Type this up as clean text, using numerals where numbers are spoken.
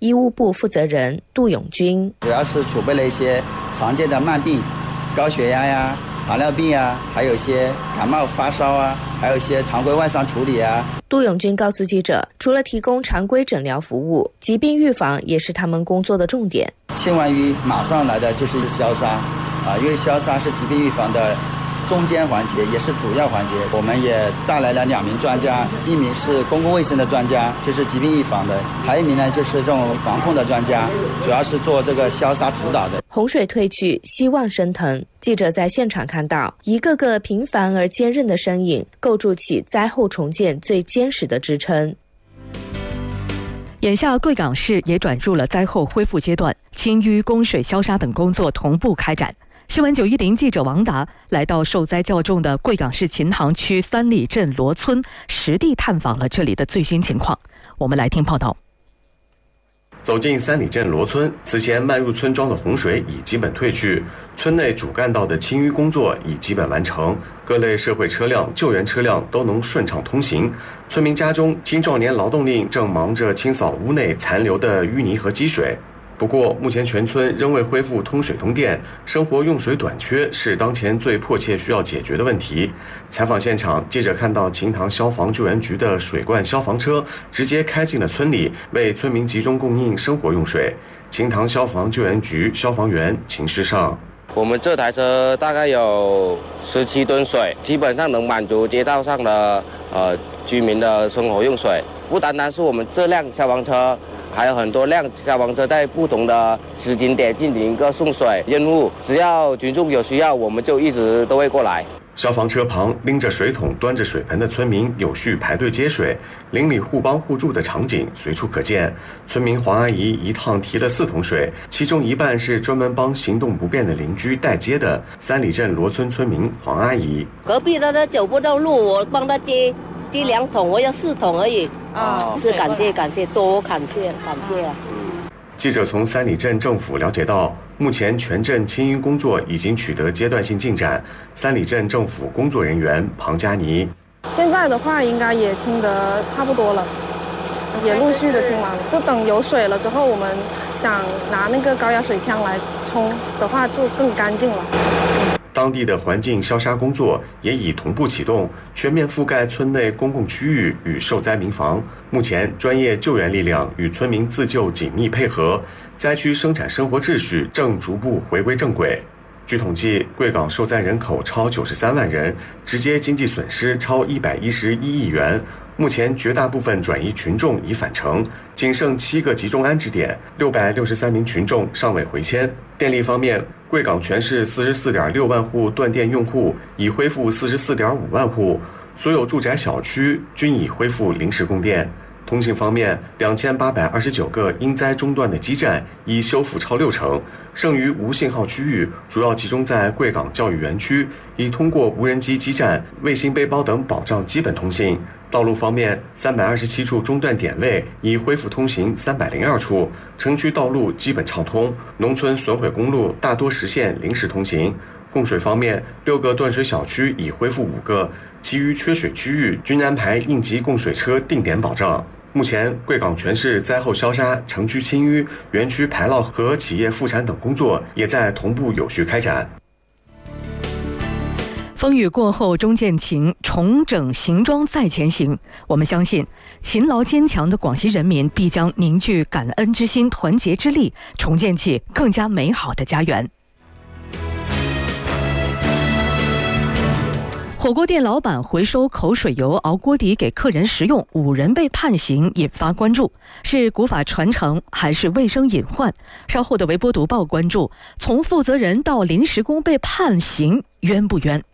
医务部负责人杜永军， 主要是储备了一些常见的慢病，高血压呀、糖尿病啊，还有一些感冒发烧啊，还有一些常规外伤处理啊。 杜永军告诉记者，除了提供常规诊疗服务，疾病预防也是他们工作的重点。 千万于马上来的就是消杀因为消杀是疾病预防的中间环节，也是主要环节。我们也带来了2名专家，一名是公共卫生的专家，就是疾病预防的，还有一名呢就是这种防控的专家，主要是做这个消杀指导的。 洪水退去，希望升腾。记者在现场看到一个个平凡而坚韧的身影，构筑起灾后重建最坚实的支撑。 眼下贵港市也转入了灾后恢复阶段，清淤、供水、消杀等工作同步开展。新闻910记者王达来到受灾较重的贵港市琴塘区三里镇罗村，实地探访了这里的最新情况。我们来听报道。 走进三里镇罗村，此前漫入村庄的洪水已基本退去，村内主干道的清淤工作已基本完成，各类社会车辆、救援车辆都能顺畅通行。村民家中青壮年劳动力正忙着清扫屋内残留的淤泥和积水。不过，目前全村仍未恢复通水通电，生活用水短缺是当前最迫切需要解决的问题。采访现场，记者看到琴塘消防救援局的水罐消防车直接开进了村里，为村民集中供应生活用水。琴塘消防救援局消防员秦世上， 我们这台车大概有17吨水，基本上能满足街道上的居民的生活用水。不单单是我们这辆消防车，还有很多辆消防车在不同的时间点进行一个送水任务，只要群众有需要，我们就一直都会过来。 消防车旁拎着水桶、端着水盆的村民有序排队接水，邻里互帮互助的场景随处可见。村民黄阿姨一趟提了4桶水，其中一半是专门帮行动不便的邻居代接的。三里镇罗村村民黄阿姨， 隔壁的他走不到路，我帮他接2桶，我要4桶而已。是感谢，多感谢啊！ 记者从三里镇政府了解到，目前全镇清淤工作已经取得阶段性进展。三里镇政府工作人员庞佳妮， 现在的话应该也清得差不多了，也陆续的清完了，就等有水了之后，我们想拿那个高压水枪来冲的话，就更干净了。 当地的环境消杀工作也已同步启动，全面覆盖村内公共区域与受灾民房。目前，专业救援力量与村民自救紧密配合，灾区生产生活秩序正逐步回归正轨。据统计，贵港受灾人口超93万人，直接经济损失超111亿元。目前绝大部分转移群众已返程，仅剩7个集中安置点，663名群众尚未回迁。电力方面，贵港全市44.6万户断电用户已恢复44.5万户，所有住宅小区均已恢复临时供电。通信方面，2829个因灾中断的基站已修复超60%，剩余无信号区域主要集中在贵港教育园区，已通过无人机基站、卫星背包等保障基本通信。道路方面，327处中断点位已恢复通行302处，城区道路基本畅通，农村损毁公路大多实现临时通行。供水方面，6个断水小区已恢复5个，其余缺水区域均安排应急供水车定点保障。目前，贵港全市灾后消杀、城区清淤、园区排涝和企业复产等工作也在同步有序开展。 风雨过后终见晴，重整行装再前行。我们相信，勤劳坚强的广西人民必将凝聚感恩之心、团结之力，重建起更加美好的家园。火锅店老板回收口水油熬锅底给客人食用，5人被判刑，引发关注。是古法传承还是卫生隐患？稍后的微波读报关注，从负责人到临时工被判刑，冤不冤？